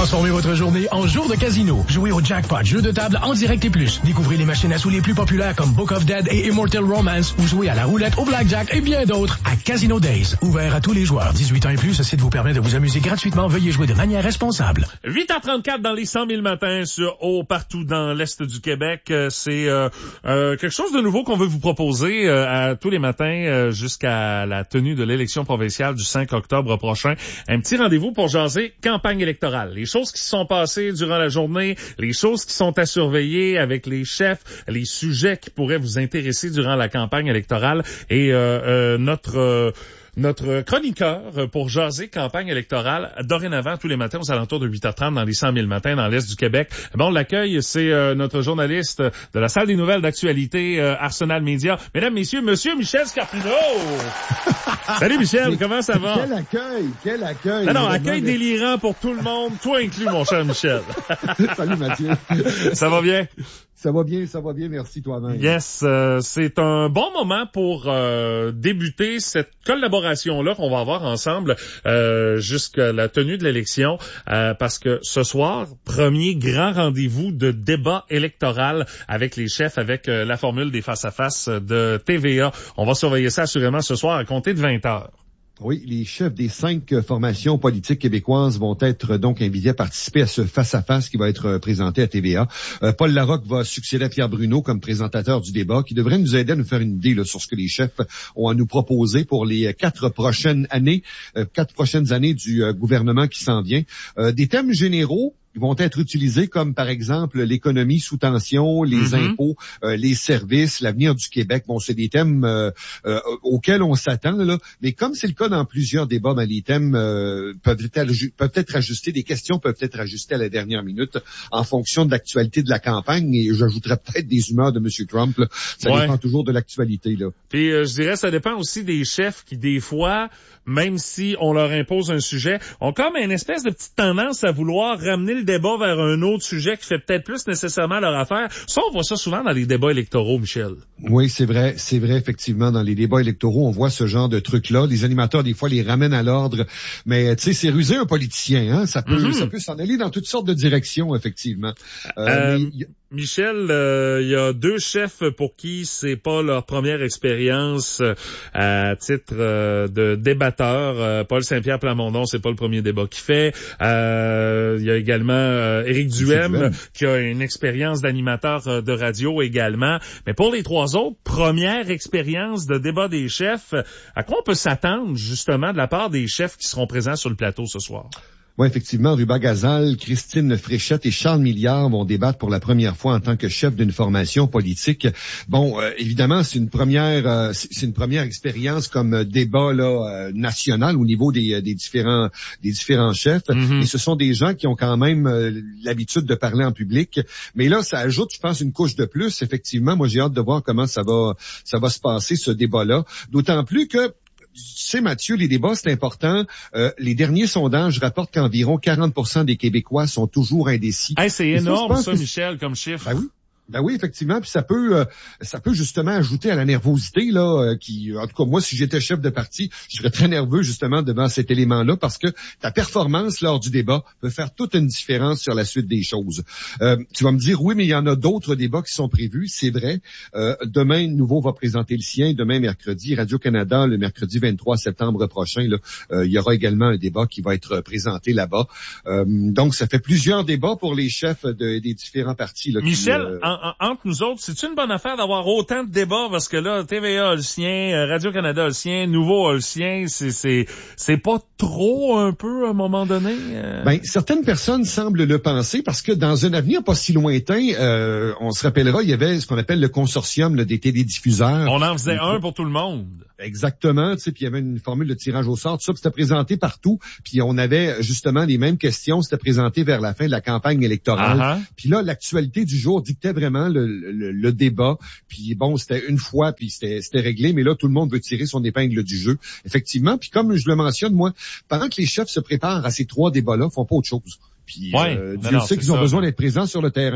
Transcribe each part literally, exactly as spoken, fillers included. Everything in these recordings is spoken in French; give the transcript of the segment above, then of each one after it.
Transformez votre journée en jour de casino. Jouez au jackpot, jeu de table en direct et plus. Découvrez les machines à sous les plus populaires comme Book of Dead et Immortal Romance ou jouez à la roulette, au blackjack et bien d'autres à Casino Days. Ouvert à tous les joueurs. dix-huit ans et plus, ce site vous permet de vous amuser gratuitement. Veuillez jouer de manière responsable. huit heures trente-quatre dans les cent mille matins sur haut partout dans l'Est du Québec. C'est euh, euh, quelque chose de nouveau qu'on veut vous proposer euh, à tous les matins euh, jusqu'à la tenue de l'élection provinciale du cinq octobre prochain. Un petit rendez-vous pour jaser campagne électorale. Les choses qui se sont passées durant la journée, les choses qui sont à surveiller avec les chefs, les sujets qui pourraient vous intéresser durant la campagne électorale et euh, euh, notre... Euh, Notre chroniqueur pour jaser campagne électorale, dorénavant, tous les matins aux alentours de huit heures trente dans les cent mille matins dans l'Est du Québec. Bon, l'accueil, c'est euh, notre journaliste de la salle des nouvelles d'actualité euh, Arsenal Média. Mesdames, messieurs, monsieur Michel Scarpino! Salut Michel, comment ça va? Quel accueil, quel accueil! Non, non, accueil délirant pour tout le monde, toi inclus, mon cher Michel. Salut Mathieu. Ça va bien? Ça va bien, ça va bien, merci toi-même. Yes, euh, c'est un bon moment pour euh, débuter cette collaboration-là qu'on va avoir ensemble euh, jusqu'à la tenue de l'élection, euh, parce que ce soir, premier grand rendez-vous de débat électoral avec les chefs, avec euh, la formule des face-à-face de T V A. On va surveiller ça assurément ce soir à compter de vingt heures. Oui, les chefs des cinq formations politiques québécoises vont être donc invités à participer à ce face-à-face qui va être présenté à T V A. Euh, Paul Larocque va succéder à Pierre Bruno comme présentateur du débat, qui devrait nous aider à nous faire une idée là, sur ce que les chefs ont à nous proposer pour les quatre prochaines années, euh, quatre prochaines années du euh, gouvernement qui s'en vient. Euh, des thèmes généraux vont être utilisés comme, par exemple, l'économie sous tension, les mm-hmm. impôts, euh, les services, l'avenir du Québec. Bon, c'est des thèmes euh, euh, auxquels on s'attend, là. Mais comme c'est le cas dans plusieurs débats, ben, les thèmes euh, peuvent, être, peuvent être ajustés, des questions peuvent être ajustées à la dernière minute en fonction de l'actualité de la campagne. Et j'ajouterais peut-être des humeurs de M. Trump, là. Ça ouais. dépend toujours de l'actualité, là. Puis, euh, je dirais, ça dépend aussi des chefs qui, des fois, même si on leur impose un sujet, ont comme une espèce de petite tendance à vouloir ramener le débat vers un autre sujet qui fait peut-être plus nécessairement leur affaire. Ça, on voit ça souvent dans les débats électoraux, Michel. Oui, c'est vrai, c'est vrai, effectivement, dans les débats électoraux, on voit ce genre de trucs-là. Les animateurs, des fois, les ramènent à l'ordre. Mais, tu sais, c'est rusé un politicien, hein. Ça peut, mm-hmm. ça peut s'en aller dans toutes sortes de directions, effectivement. Euh, euh... mais... Michel, il euh, y a deux chefs pour qui c'est pas leur première expérience euh, à titre euh, de débatteur. Euh, Paul Saint-Pierre Plamondon, c'est pas le premier débat qu'il fait. Il euh, y a également euh, Éric Duhem, Duhem qui a une expérience d'animateur euh, de radio également. Mais pour les trois autres, première expérience de débat des chefs. À quoi on peut s'attendre justement de la part des chefs qui seront présents sur le plateau ce soir? Oui, effectivement, Ruba Gazal, Christine Fréchette et Charles Milliard vont débattre pour la première fois en tant que chef d'une formation politique. Bon, euh, évidemment, c'est une première, euh, c'est une première expérience comme débat là euh, national au niveau des, des différents, des différents chefs. Mm-hmm. Et ce sont des gens qui ont quand même euh, l'habitude de parler en public. Mais là, ça ajoute, je pense, une couche de plus. Effectivement, moi, j'ai hâte de voir comment ça va, ça va se passer ce débat-là. D'autant plus que tu sais, Mathieu, les débats, c'est important. Euh, les derniers sondages rapportent qu'environ quarante pour cent des Québécois sont toujours indécis. Hey, c'est énorme, ça, ça Michel, comme chiffre. Ben oui. Ben oui, effectivement, puis ça peut euh, ça peut justement ajouter à la nervosité là euh, qui en tout cas moi si j'étais chef de parti, je serais très nerveux justement devant cet élément-là parce que ta performance lors du débat peut faire toute une différence sur la suite des choses. Euh, tu vas me dire oui, mais il y en a d'autres débats qui sont prévus, c'est vrai. Euh, demain, Nouveau va présenter le sien, demain mercredi, Radio-Canada le mercredi vingt-trois septembre prochain là, euh, il y aura également un débat qui va être présenté là-bas. Euh, donc ça fait plusieurs débats pour les chefs de, des différents partis là. Michel, qui, euh, en entre nous autres, c'est une bonne affaire d'avoir autant de débats parce que là, T V A a le sien, Radio-Canada a le sien, Nouveau a le sien, c'est, c'est, c'est pas trop un peu à un moment donné? Euh... Ben, certaines personnes semblent le penser parce que dans un avenir pas si lointain, euh, on se rappellera, il y avait ce qu'on appelle le consortium là, des télédiffuseurs. On en faisait un pour tout le monde. Exactement, tu sais, puis il y avait une formule de tirage au sort, tout ça, puis c'était présenté partout, puis on avait justement les mêmes questions, c'était présenté vers la fin de la campagne électorale. Uh-huh. Puis là, l'actualité du jour dictait vraiment le, le, le débat, puis bon, c'était une fois, puis c'était, c'était réglé, mais là, tout le monde veut tirer son épingle du jeu, effectivement. Puis comme je le mentionne, moi, pendant que les chefs se préparent à ces trois débats-là, font pas autre chose. Puis ouais, euh, non, Dieu non, sait qu'ils ont ça. besoin d'être présents sur le terrain.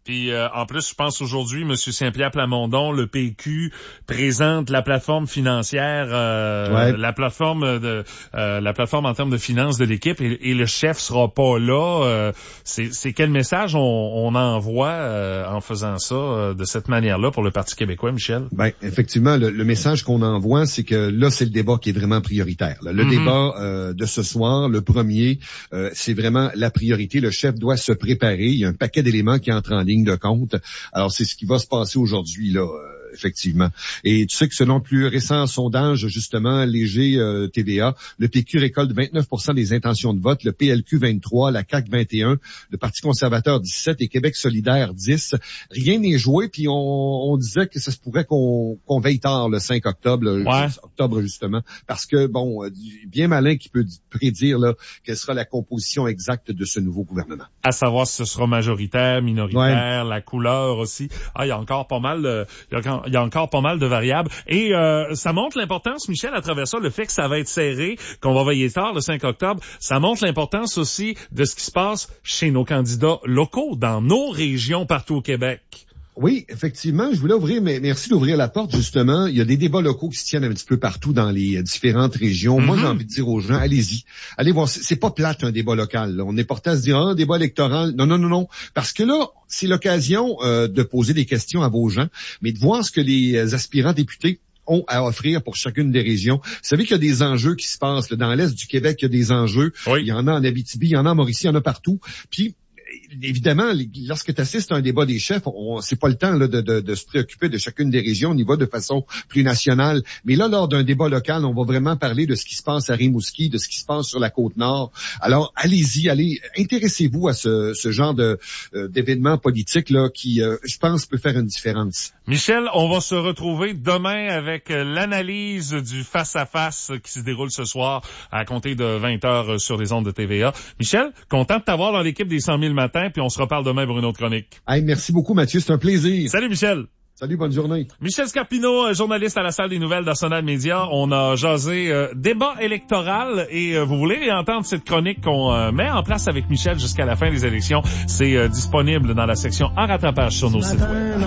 Puis euh, en plus, je pense aujourd'hui, M. Saint-Pierre Plamondon, le P Q, présente la plateforme financière, euh, ouais. la plateforme de euh, la plateforme en termes de finances de l'équipe, et, et le chef sera pas là. Euh, c'est, c'est quel message on, on envoie euh, en faisant ça euh, de cette manière-là pour le Parti québécois, Michel? Ben effectivement, le, le message qu'on envoie, c'est que là, c'est le débat qui est vraiment prioritaire. Là. Le mm-hmm. débat euh, de ce soir, le premier, euh, c'est vraiment la priorité. Le chef doit se préparer. Il y a un paquet d'éléments qui entrent en ligne de compte. Alors, c'est ce qui va se passer aujourd'hui, là, euh, effectivement. Et tu sais que selon le plus récent sondage, justement, léger euh, T V A, le P Q récolte vingt-neuf pour cent des intentions de vote, le P L Q vingt-trois, la C A Q vingt et un, le Parti conservateur dix-sept et Québec solidaire dix. Rien n'est joué, puis on, on disait que ça se pourrait qu'on, qu'on veille tard le cinq octobre, le ouais. octobre justement, parce que, bon, bien malin qui peut prédire là quelle sera la composition exacte de ce nouveau gouvernement. À savoir si ce sera majoritaire, minoritaire, ouais. la couleur aussi. Ah, il y a encore pas mal de, il y a, il y a encore pas mal de variables. Et euh, ça montre l'importance, Michel, à travers ça, le fait que ça va être serré, qu'on va veiller tard le cinq octobre, ça montre l'importance aussi de ce qui se passe chez nos candidats locaux, dans nos régions partout au Québec. Oui, effectivement, je voulais ouvrir, mais merci d'ouvrir la porte, justement. Il y a des débats locaux qui se tiennent un petit peu partout dans les différentes régions. Mm-hmm. Moi, j'ai envie de dire aux gens, allez-y. Allez voir, c'est, c'est pas plate un débat local. Là. On est porté à se dire, ah, un débat électoral. Non, non, non, non. Parce que là, c'est l'occasion euh, de poser des questions à vos gens, mais de voir ce que les aspirants députés ont à offrir pour chacune des régions. Vous savez qu'il y a des enjeux qui se passent. Là, dans l'Est du Québec, il y a des enjeux. Oui. Il y en a en Abitibi, il y en a en Mauricie, il y en a partout. Puis, évidemment, lorsque tu assistes à un débat des chefs, on, c'est pas le temps là, de, de, de se préoccuper de chacune des régions. On y va de façon plus nationale. Mais là, lors d'un débat local, on va vraiment parler de ce qui se passe à Rimouski, de ce qui se passe sur la Côte-Nord. Alors, allez-y, allez, intéressez-vous à ce, ce genre de, euh, d'événements politiques là, qui, euh, je pense, peut faire une différence. Michel, on va se retrouver demain avec l'analyse du face-à-face qui se déroule ce soir à compter de vingt heures sur les ondes de T V A. Michel, content de t'avoir dans l'équipe des cent mille matins, puis on se reparle demain pour une autre chronique. Hey, merci beaucoup, Mathieu, c'est un plaisir. Salut, Michel. Salut, bonne journée. Michel Scarpino, journaliste à la salle des nouvelles d'Arsenal Média. On a jasé euh, débat électoral et euh, vous voulez entendre cette chronique qu'on euh, met en place avec Michel jusqu'à la fin des élections. C'est euh, disponible dans la section en rattrapage sur nos sites web.